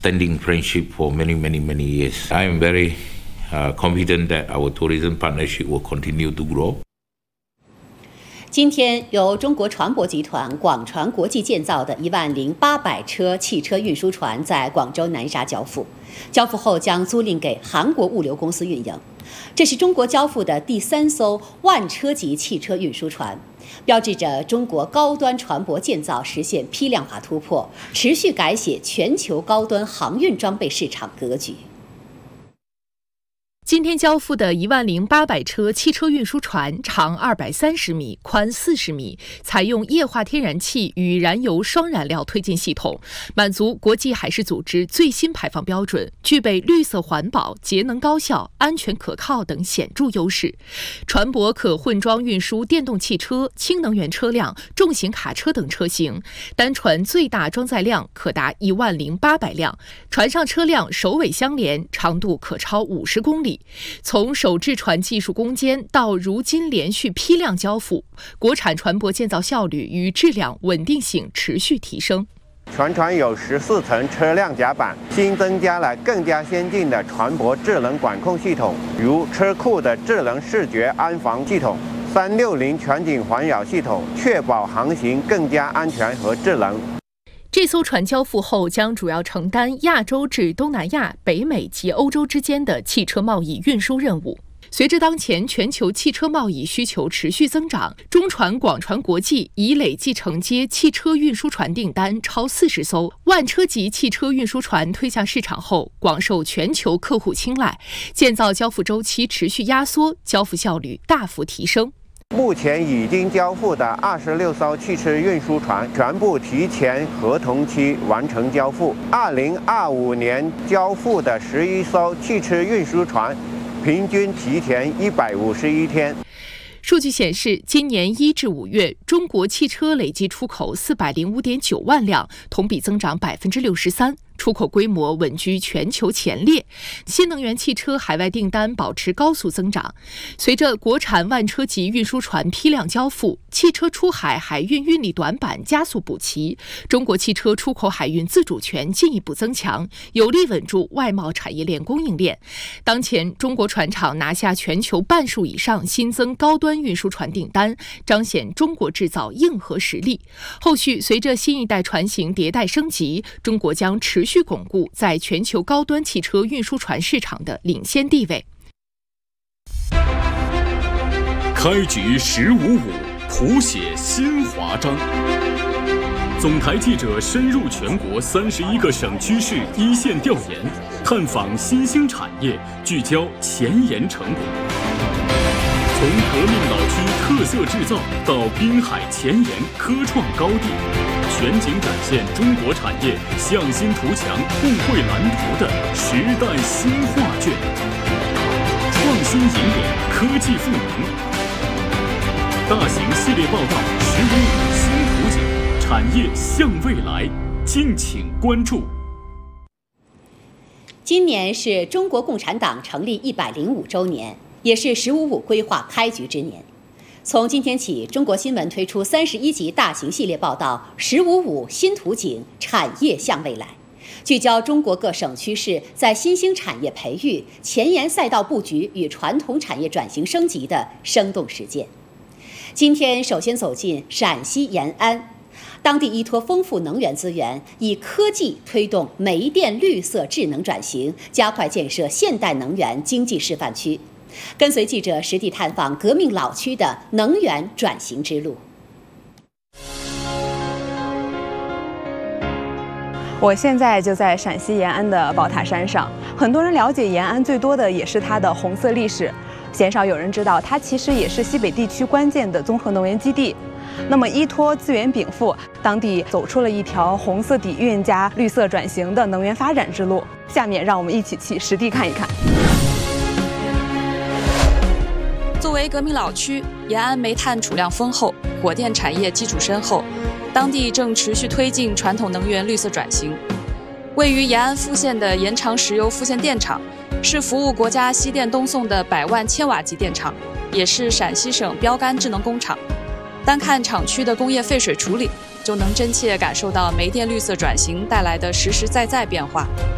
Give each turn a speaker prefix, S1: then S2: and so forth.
S1: standing friendship for many years. I am very confident that our tourism partnership will continue to grow.
S2: 今天，由中国船舶集团广船国际建造的10800车汽车运输船在广州南沙交付，交付后将租赁给韩国物流公司运营。这是中国交付的第3艘万车级汽车运输船，标志着中国高端船舶建造实现批量化突破，持续改写全球高端航运装备市场格局。
S3: 今天交付的10800车汽车运输船长230米，宽40米，采用液化天然气与燃油双燃料推进系统，满足国际海事组织最新排放标准，具备绿色环保、节能高效、安全可靠等显著优势。船舶可混装运输电动汽车、氢能源车辆、重型卡车等车型，单船最大装载量可达10800辆，船上车辆首尾相连，长度可超50公里。从首制船技术攻坚到如今连续批量交付，国产船舶建造效率与质量稳定性持续提升。
S4: 全船有14层车辆甲板，新增加了更加先进的船舶智能管控系统，如车库的智能视觉安防系统、360全景环绕系统，确保航行更加安全和智能。
S3: 这艘船交付后将主要承担亚洲至东南亚、北美及欧洲之间的汽车贸易运输任务。随着当前全球汽车贸易需求持续增长，中船广船国际已累计承接汽车运输船订单超40艘，万车级汽车运输船推向市场后，广受全球客户青睐，建造交付周期持续压缩，交付效率大幅提升。
S4: 目前已经交付的26艘汽车运输船全部提前合同期完成交付。2025年交付的11艘汽车运输船，平均提前151天。
S3: 数据显示，今年1至5月，中国汽车累计出口405.9万辆，同比增长63%。出口规模稳居全球前列，新能源汽车海外订单保持高速增长。随着国产万车级运输船批量交付，汽车出海海运运力短板加速补齐，中国汽车出口海运自主权进一步增强，有力稳住外贸产业链供应链。当前，中国船厂拿下全球半数以上新增高端运输船订单，彰显中国制造硬核实力。后续随着新一代船型迭代升级，中国将持续巩固在全球高端汽车运输船市场的领先地位。
S5: 开局1055，谱写新华章。总台记者深入全国31个省区市一线调研，探访新兴产业，聚焦前沿成果。从革命老区特色制造到滨海前沿科创高地，全景展现中国产业向心图强、互惠蓝图的时代新画卷。创新引领，科技赋能。大型系列报道“1555新图景”，产业向未来，敬请关注。
S2: 今年是中国共产党成立105周年，也是“1555”规划开局之年。从今天起，中国新闻推出31集大型系列报道“1555新图景，产业向未来”，聚焦中国各省区市在新兴产业培育、前沿赛道布局与传统产业转型升级的生动实践。今天首先走进陕西延安，当地依托丰富能源资源，以科技推动煤电绿色智能转型，加快建设现代能源经济示范区。跟随记者实地探访革命老区的能源转型之路。
S6: 我现在就在陕西延安的宝塔山上，很多人了解延安最多的也是它的红色历史，鲜少有人知道它其实也是西北地区关键的综合能源基地。那么依托资源禀赋，当地走出了一条红色底蕴加绿色转型的能源发展之路。下面让我们一起去实地看一看。
S7: 作为革命老区，延安煤炭储量丰厚，火电产业基础深厚，当地正持续推进传统能源绿色转型。位于延安富县的延长石油富县电厂，是服务国家西电东送的100万千瓦级电厂，也是陕西省标杆智能工厂。单看厂区的工业废水处理，就能真切感受到煤电绿色转型带来的实实在在变化。